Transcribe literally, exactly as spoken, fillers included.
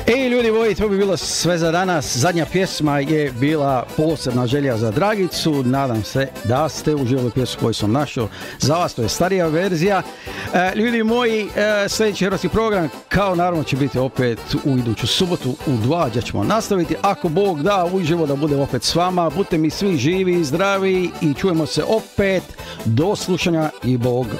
Ej, ljudi moji, to bi bilo sve za danas. Zadnja pjesma je bila Posebna želja za Dragicu. Nadam se da ste uživali pjesmu koju sam našao za vas, to je starija verzija. E, ljudi moji, e, sljedeći hrvatski program kao naravno će biti opet u iduću subotu u dva, gdje ćemo nastaviti. Ako Bog da, uživo da bude opet s vama. Budite mi svi živi i zdravi i čujemo se opet. Do slušanja i Bog